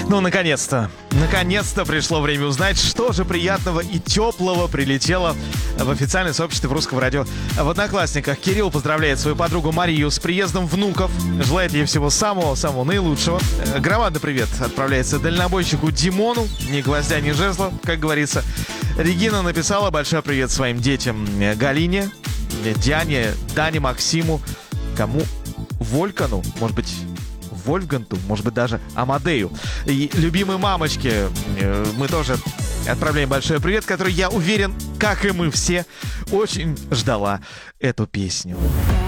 Ну, наконец-то. Наконец-то пришло время узнать, что же приятного и теплого прилетело в официальное сообщество русского радио в Одноклассниках. Кирилл поздравляет свою подругу Марию с приездом внуков. Желает ей всего самого-самого наилучшего. Громадный привет отправляется дальнобойщику Димону. Ни гвоздя, ни жезла, как говорится. Регина написала большой привет своим детям. Галине, Диане, Дане, Максиму. Кому? Волькану? Может быть... Вольфганту, может быть, даже Амадею. И любимой мамочке мы тоже отправляем большой привет, который, я уверен, как и мы все, очень ждала эту песню.